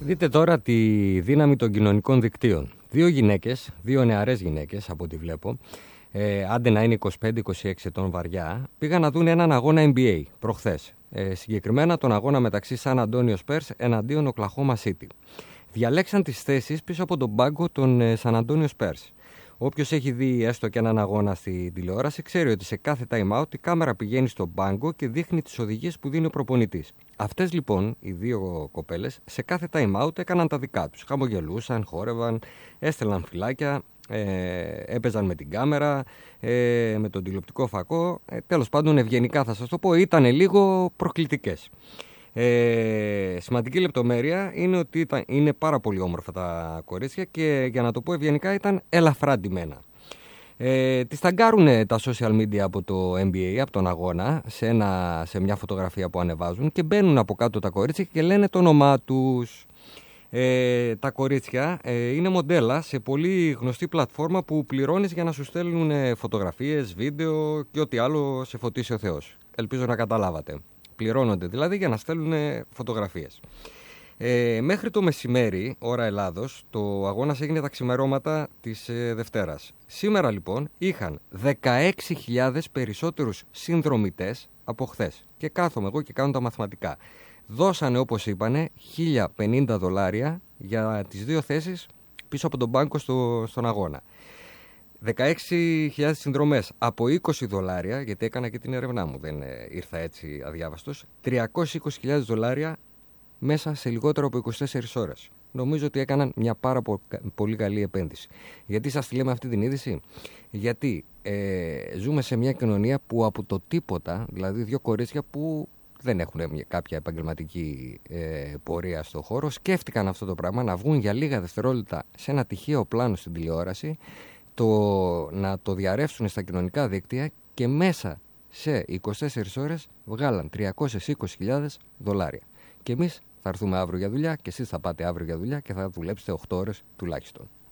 Δείτε τώρα τη δύναμη των κοινωνικών δικτύων. Δύο νεαρές γυναίκες, από ό,τι βλέπω, άντε να είναι 25-26 ετών βαριά, πήγαν να δουν έναν αγώνα NBA προχθές. Συγκεκριμένα τον αγώνα μεταξύ Σαν Αντώνιο Spurs εναντίον Οκλαχώμα City. Διαλέξαν τις θέσεις πίσω από τον πάγκο των Σαν Αντώνιο Spurs. Όποιος έχει δει έστω και έναν αγώνα στη τηλεόραση ξέρει ότι σε κάθε time out η κάμερα πηγαίνει στον πάγκο και δείχνει τις οδηγίες που δίνει ο προπονητής. Αυτές λοιπόν οι δύο κοπέλες σε κάθε time out έκαναν τα δικά τους. Χαμογελούσαν, χόρευαν, έστελναν φυλάκια, έπαιζαν με την κάμερα, με τον τηλεοπτικό φακό. Τέλος πάντων, ευγενικά θα σας το πω, ήταν λίγο προκλητικές. Σημαντική λεπτομέρεια είναι ότι είναι πάρα πολύ όμορφα τα κορίτσια και, για να το πω ευγενικά, ήταν ελαφρά ντυμένα. Τις ταγκάρουν τα social media από το NBA, από τον αγώνα, σε μια φωτογραφία που ανεβάζουν, και μπαίνουν από κάτω τα κορίτσια και λένε το όνομά τους. Τα κορίτσια είναι μοντέλα σε πολύ γνωστή πλατφόρμα που πληρώνεις για να σου στέλνουν φωτογραφίες, βίντεο και ό,τι άλλο σε φωτίσει ο Θεός. Ελπίζω να καταλάβατε. Πληρώνονται δηλαδή για να στέλνουν φωτογραφίες. Μέχρι το μεσημέρι, ώρα Ελλάδος, το αγώνας έγινε τα ξημερώματα της Δευτέρας. Σήμερα λοιπόν είχαν 16.000 περισσότερους συνδρομητές από χθες. Και κάθομαι εγώ και κάνω τα μαθηματικά. Δώσανε, όπως είπανε, $1.050 για τις δύο θέσεις πίσω από τον πάγκο στον αγώνα. 16.000 συνδρομές από $20, γιατί έκανα και την έρευνά μου, δεν ήρθα έτσι αδιάβαστος, $320.000 μέσα σε λιγότερο από 24 ώρες. Νομίζω ότι έκαναν μια πάρα πολύ καλή επένδυση. Γιατί σας τη λέμε αυτή την είδηση? Γιατί ζούμε σε μια κοινωνία που από το τίποτα, δηλαδή δύο κορίτσια που δεν έχουν κάποια επαγγελματική πορεία στο χώρο, σκέφτηκαν αυτό το πράγμα, να βγουν για λίγα δευτερόλεπτα σε ένα τυχαίο πλάνο στην τηλεόραση, να το διαρρεύσουν στα κοινωνικά δίκτυα και μέσα σε 24 ώρες βγάλαν $320.000. Και εμείς θα έρθουμε αύριο για δουλειά και εσείς θα πάτε αύριο για δουλειά και θα δουλέψετε 8 ώρες τουλάχιστον.